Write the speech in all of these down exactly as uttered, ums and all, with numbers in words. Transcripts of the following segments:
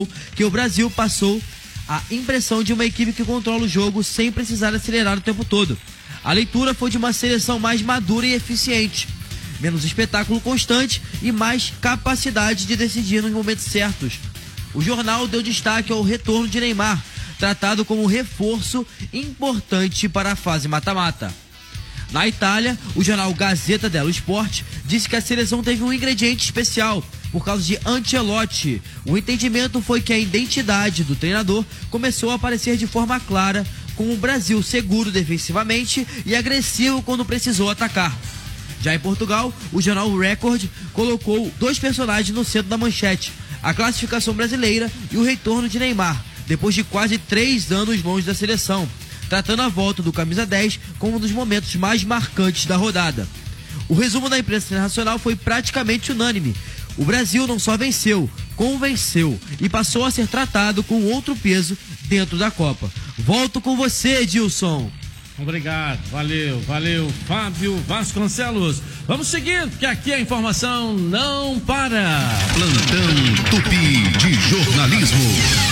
que o Brasil passou a impressão de uma equipe que controla o jogo sem precisar acelerar o tempo todo. A leitura foi de uma seleção mais madura e eficiente, menos espetáculo constante e mais capacidade de decidir nos momentos certos. O jornal deu destaque ao retorno de Neymar, tratado como um reforço importante para a fase mata-mata. Na Itália, o jornal Gazzetta dello Sport disse que a seleção teve um ingrediente especial por causa de Ancelotti. O entendimento foi que a identidade do treinador começou a aparecer de forma clara, com o Brasil seguro defensivamente e agressivo quando precisou atacar. Já em Portugal, o jornal Record colocou dois personagens no centro da manchete: a classificação brasileira e o retorno de Neymar, depois de quase três anos longe da seleção, tratando a volta do camisa dez como um dos momentos mais marcantes da rodada. O resumo da imprensa internacional foi praticamente unânime. O Brasil não só venceu, convenceu e passou a ser tratado com outro peso dentro da Copa. Volto com você, Edilson. Obrigado, valeu, valeu, Fábio Vasconcelos. Vamos seguir, porque aqui a informação não para. Plantão Tupi de jornalismo.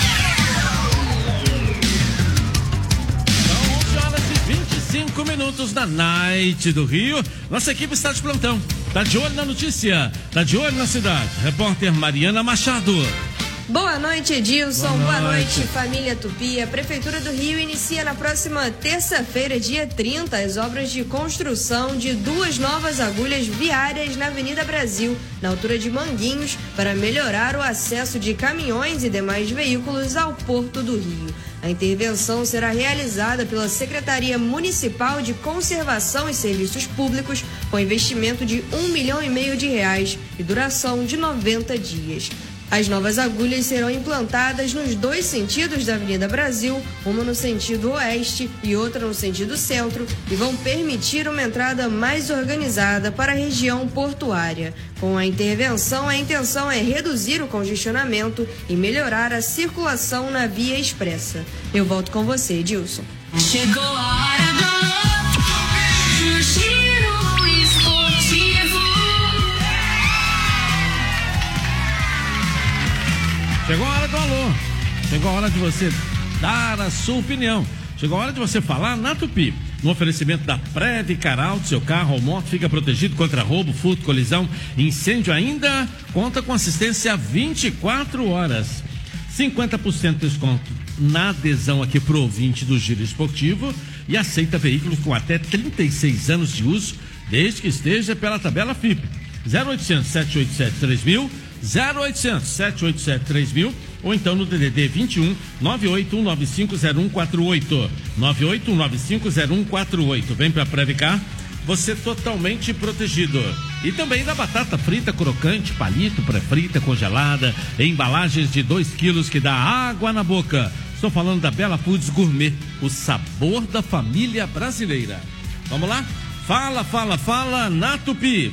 Cinco minutos da Night do Rio. Nossa equipe está de plantão, está de olho na notícia, está de olho na cidade. Repórter Mariana Machado. Boa noite, Edilson. Boa, Boa noite. noite, família Tupi. A Prefeitura do Rio inicia na próxima terça-feira, dia trinta, as obras de construção de duas novas agulhas viárias na Avenida Brasil, na altura de Manguinhos, para melhorar o acesso de caminhões e demais veículos ao Porto do Rio. A intervenção será realizada pela Secretaria Municipal de Conservação e Serviços Públicos, com investimento de um milhão e meio de reais e duração de noventa dias. As novas agulhas serão implantadas nos dois sentidos da Avenida Brasil, uma no sentido oeste e outra no sentido centro, e vão permitir uma entrada mais organizada para a região portuária. Com a intervenção, a intenção é reduzir o congestionamento e melhorar a circulação na via expressa. Eu volto com você, Edilson. Chegou a hora do giro esportivo. Chegou a hora do alô. Chegou a hora de você dar a sua opinião. Chegou a hora de você falar na Tupi. No oferecimento da Previcar Auto, seu carro ou moto fica protegido contra roubo, furto, colisão, incêndio. Ainda conta com assistência vinte e quatro horas. cinquenta por cento de desconto na adesão aqui pro ouvinte do Giro Esportivo e aceita veículos com até trinta e seis anos de uso, desde que esteja pela tabela F I P. zero oitocentos, sete oito sete, três mil, zero oitocentos, sete oito sete, três mil, ou então no D D D vinte e um, nove oito um nove cinco zero um quatro oito, nove oito um nove cinco zero um quatro oito. Vem pra Previcar, você totalmente protegido. E também da batata frita crocante, palito, pré-frita, congelada, embalagens de dois quilos que dá água na boca. Estou falando da Bela Foods Gourmet, o sabor da família brasileira. Vamos lá? Fala, fala, fala na Tupi.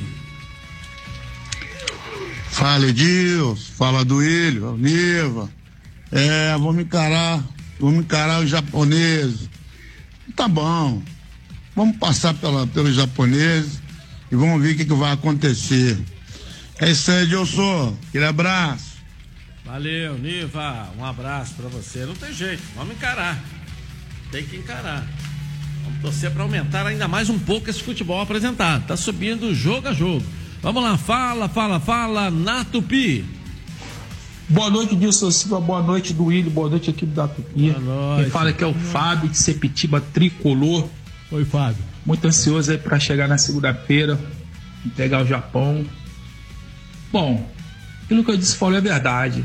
Fala, Edilson, fala Duílio, Niva. É, vamos encarar, vamos encarar os japoneses. Tá bom, vamos passar pela, pelos japoneses e vamos ver o que, que vai acontecer. É isso aí, Edilson, aquele abraço. Valeu, Niva, um abraço pra você. Não tem jeito, vamos encarar, tem que encarar. Vamos torcer pra aumentar ainda mais um pouco esse futebol apresentado. Tá subindo jogo a jogo. Vamos lá, fala, fala, fala, na Tupi. Boa noite, Edilson Silva, boa noite, Duílio, boa noite, equipe da Tupi. Boa noite. Quem fala aqui é o Fábio de Sepetiba Tricolor. Oi, Fábio. Muito ansioso aí para chegar na segunda-feira e pegar o Japão. Bom, aquilo que eu disse falou é verdade.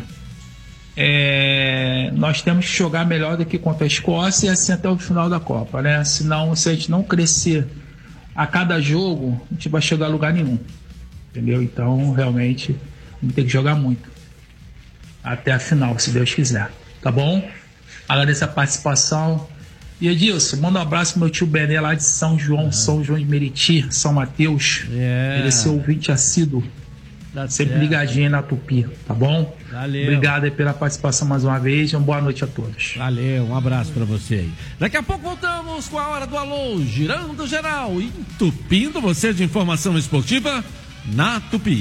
É, nós temos que jogar melhor do que contra a Escócia e assim até o final da Copa, né? Senão, se a gente não crescer a cada jogo, a gente vai chegar a lugar nenhum. Entendeu? Então, realmente, vamos ter que jogar muito. Até a final, se Deus quiser. Tá bom? Agradeço a participação. E Edilson, manda um abraço pro meu tio Bené lá de São João, uhum. São João de Meriti, São Mateus. Yeah. Ele é seu ouvinte assíduo. Dá sempre certo. Ligadinho na Tupi, tá bom? Valeu. Obrigado aí pela participação mais uma vez e uma boa noite a todos. Valeu, um abraço pra você aí. Daqui a pouco voltamos com a Hora do Alô, girando geral, entupindo você de informação esportiva na Tupi.